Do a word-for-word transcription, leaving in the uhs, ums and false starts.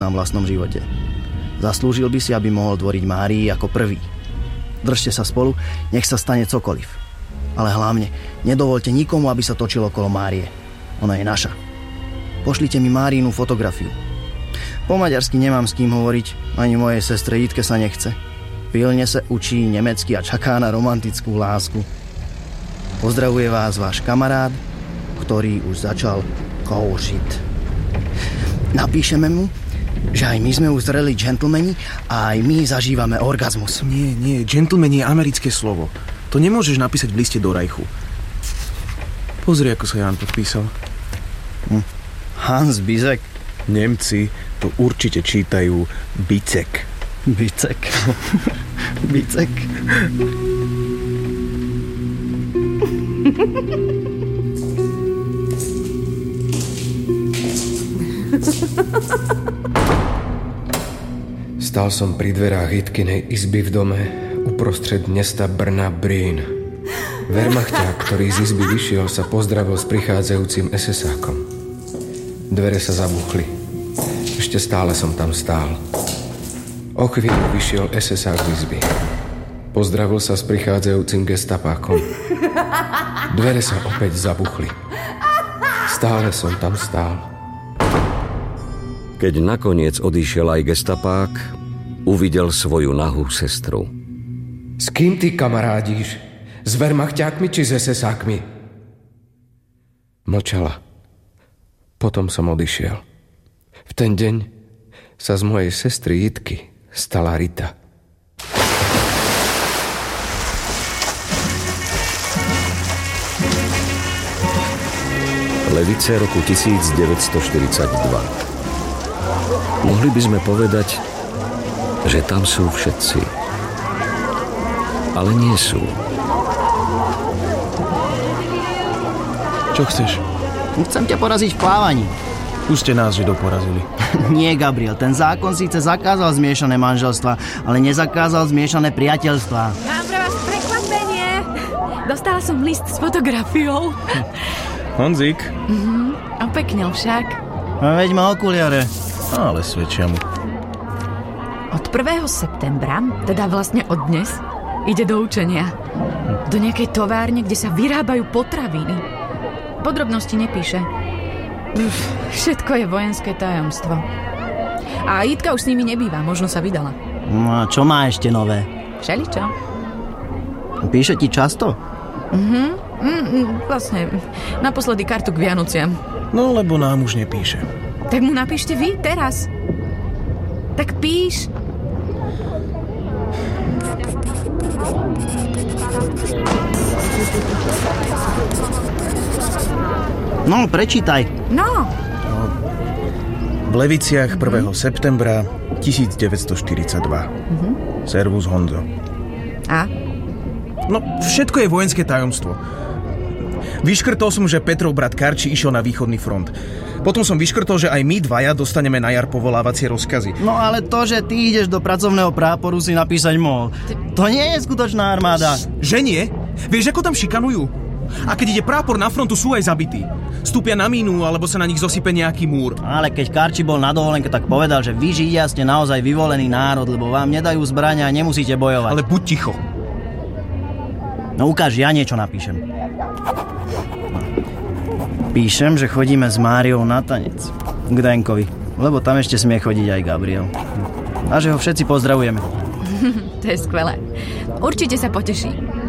na vlastnom živote. Zaslúžil by si, aby mohol dvoriť Márii ako prvý. Držte sa spolu, nech sa stane cokoliv. Ale hlavne, nedovolte nikomu, aby sa točil okolo Márie. Ona je naša. Pošlite mi Máriinu fotografiu. Po maďarsky nemám s kým hovoriť, ani mojej sestre Jitke sa nechce. Pilne sa učí nemecky a čaká na romantickú lásku. Pozdravuje vás váš kamarát, ktorý už začal kouřit. Napíšeme mu, že aj my sme už zreli džentlmeni a aj my zažívame orgazmus. Nie, nie, džentlmeni je americké slovo. To nemôžeš napísať v liste do Rajchu. Pozri, ako sa Ján podpísal. Hm. Hans Bizek. Nemci to určite čítajú Bicek. Bicek. Bicek. Stál som pri dverách Jitkinej izby v dome uprostred mesta Brna Brín. Wehrmachťák, ktorý z izby vyšiel, sa pozdravil s prichádzajúcim es es ákom. Dvere sa zabuchli. Ešte stále som tam stál. O chvíľu vyšiel es es ák z izby. Pozdravil sa s prichádzajúcim gestapákom. Dvere sa opäť zabuchli. Stále som tam stál. Keď nakoniec odišiel aj gestapák, uvidel svoju nahú sestru. S kým ty kamarádíš? S Wehrmachťákmi či s es es ákmi? Mlčala. Potom som odišiel. V ten deň sa z mojej sestry Jitky stala Rita. Levice roku devätnásťstoštyridsaťdva. Mohli by sme povedať, že tam sú všetci. Ale nie sú. Čo chceš? Chcem ťa poraziť v plávaní. Puste nás, že doporazili. Nie, Gabriel, ten zákon síce zakázal zmiešané manželstva, ale nezakázal zmiešané priateľstvá. Mám pre vás prekvapenie. Dostala som list s fotografiou. Honzik. Mhm, opeknil však. A veď má okuliare. Ale svedčia mu. Od prvého septembra, teda vlastne od dnes, ide do učenia. Do nejakej továrne, kde sa vyrábajú potraviny. Podrobnosti nepíše. Uf, všetko je vojenské tajomstvo. A Jitka už s nimi nebýva, možno sa vydala. No a čo má ešte nové? Všeličo. Píše ti často? Mhm, mm, vlastne naposledy kartu k Vianociam. No, lebo nám už nepíše. Tak mu napíšte vy teraz. Tak píš. No, prečítaj. No. V Leviciach prvého septembra devätnásťstoštyridsaťdva. Mhm. Servus, Honzo. A? No, všetko je vojenské tajomstvo. Vyškrtol som, že Petrov brat Karči išiel na východný front. Potom som vyškrtol, že aj my dvaja dostaneme na jar povolávacie rozkazy. No ale to, že ty ideš do pracovného práporu, si napísať mohol. To nie je skutočná armáda. Že nie? Vieš, ako tam šikanujú? A keď ide prápor na frontu, sú aj zabití. Stúpia na mínu, alebo sa na nich zosype nejaký múr. Ale keď Karči bol na dovolenke, tak povedal, že vy Židia ste naozaj vyvolený národ, lebo vám nedajú zbrania a nemusíte bojovať. Ale buď ticho. No ukáž, ja niečo napíšem. Píšem, že chodíme s Máriou na tanec k Denkovi, lebo tam ešte smie chodiť aj Gabriel. A že ho všetci pozdravujeme. To je skvelé. Určite sa poteší.